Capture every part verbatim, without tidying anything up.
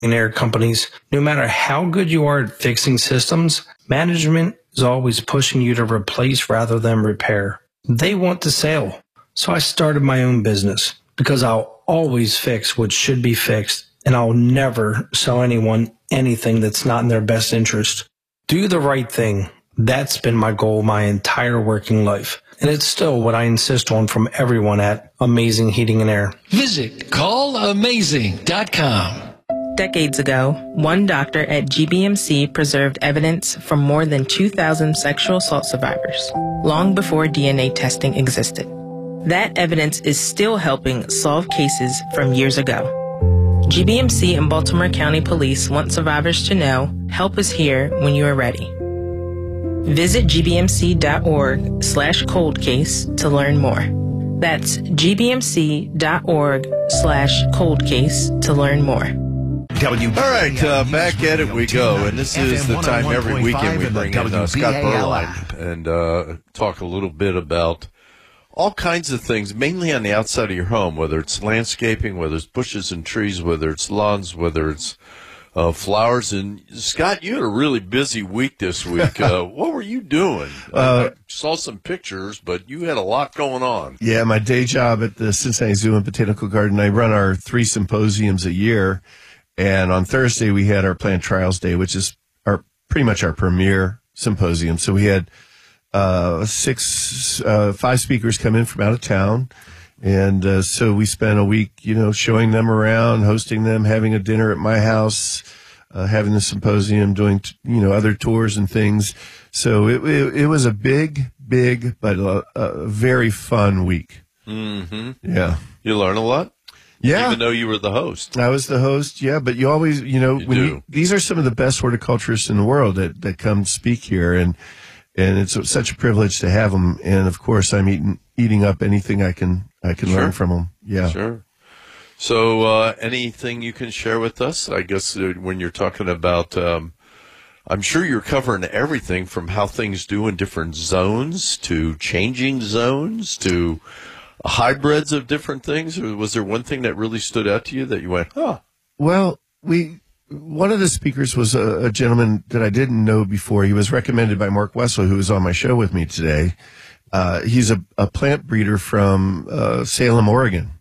and air companies, no matter how good you are at fixing systems, management is always pushing you to replace rather than repair. They want to sell. So I started my own business because I'll always fix what should be fixed, and I'll never sell anyone anything that's not in their best interest. Do the right thing. That's been my goal my entire working life, and it's still what I insist on from everyone at Amazing Heating and Air. Visit call amazing dot com. Decades ago, one doctor at G B M C preserved evidence from more than two thousand sexual assault survivors, long before D N A testing existed. That evidence is still helping solve cases from years ago. G B M C and Baltimore County Police want survivors to know, help is here when you are ready. Visit gbmc.org slash cold case to learn more. That's gbmc.org slash cold case to learn more. All right, uh, back at it we go, and this is the time every weekend we bring in uh, Scott Berline and uh, talk a little bit about all kinds of things, mainly on the outside of your home, whether it's landscaping, whether it's bushes and trees, whether it's lawns, whether it's uh, flowers. And, Scott, you had a really busy week this week. Uh, what were you doing? Uh, I saw some pictures, but you had a lot going on. Yeah, my day job at the Cincinnati Zoo and Botanical Garden, I run our three symposiums a year. And on Thursday, we had our plant trials day, which is our pretty much our premier symposium. So we had uh, six, uh, five speakers come in from out of town. And uh, so we spent a week, you know, showing them around, hosting them, having a dinner at my house, uh, having the symposium, doing, you know, other tours and things. So it, it, it was a big, big, but a, a very fun week. Mm-hmm. Yeah. You learn a lot? Yeah. Even though you were the host. I was the host, yeah. But you always, you know, You when do. you, these are some of the best horticulturists in the world that, that come speak here. And, and it's such a privilege to have them. And of course, I'm eating, eating up anything I can, I can Sure. learn from them. Yeah. Sure. So, uh, anything you can share with us? I guess uh, when you're talking about, um, I'm sure you're covering everything from how things do in different zones to changing zones to hybrids of different things. Or was there one thing that really stood out to you that you went, huh? Well, we, one of the speakers was a, a gentleman that I didn't know before. He was recommended by Mark Wessel, who was on my show with me today. Uh, he's a, a plant breeder from uh, Salem, Oregon,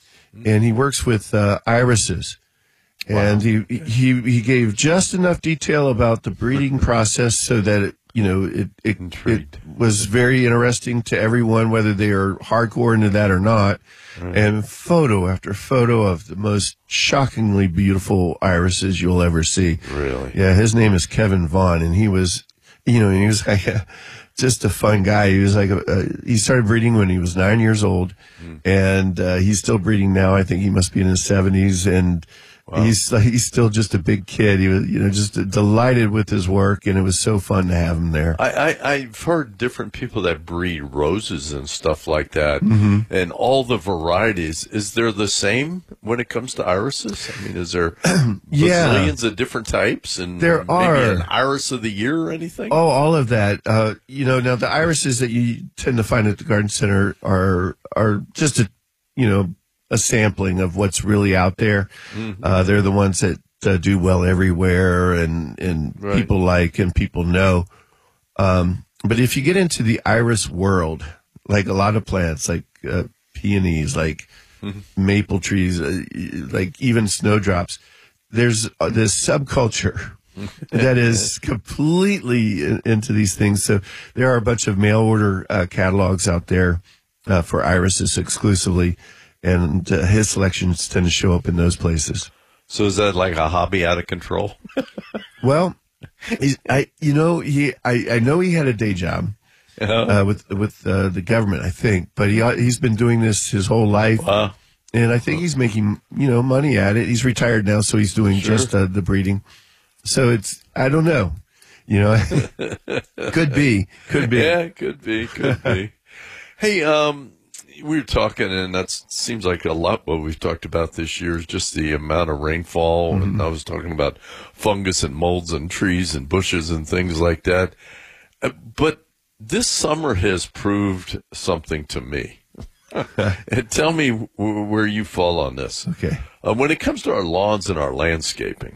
and he works with uh, irises. And wow. he, he he gave just enough detail about the breeding process so that it, you know it it, it was very interesting to everyone, whether they are hardcore into that or not. Right. And photo after photo of the most shockingly beautiful irises you'll ever see. Really? Yeah, his name is Kevin Vaughn, and he was, you know, he was like a, just a fun guy. He was like, a, a, he started breeding when he was nine years old, mm. and uh, he's still breeding now. I think he must be in his seventies, and wow. he's he's still just a big kid. He was, you know, just delighted with his work, and it was so fun to have him there. I, I I've heard different people that breed roses and stuff like that, mm-hmm. and all the varieties. Is there the same when it comes to irises? I mean, is there yeah. bazillions of different types, and there maybe are an iris of the year or anything? Oh, all of that. Uh, you know, now the irises that you tend to find at the garden center are are just a, you know, a sampling of what's really out there. Mm-hmm. Uh, they're the ones that uh, do well everywhere and, and right. people like and people know. Um, but if you get into the iris world, like a lot of plants, like uh, peonies, like mm-hmm. maple trees, uh, like even snowdrops, there's uh, this subculture that is completely in, into these things. So there are a bunch of mail order uh, catalogs out there uh, for irises exclusively. And uh, his selections tend to show up in those places. So is that like a hobby out of control? Well, he's, I you know he I, I know he had a day job uh, with with uh, the government, I think, but he he's been doing this his whole life, wow. and I think he's making you know money at it. He's retired now, so he's doing sure. just uh, the breeding. So it's I don't know, you know, could be, could be, yeah, could be, could be. Hey, um. We were talking, and that seems like a lot what we've talked about this year is just the amount of rainfall. Mm-hmm. And I was talking about fungus and molds and trees and bushes and things like that. But this summer has proved something to me. And tell me w- where you fall on this. Okay. Uh, when it comes to our lawns and our landscaping,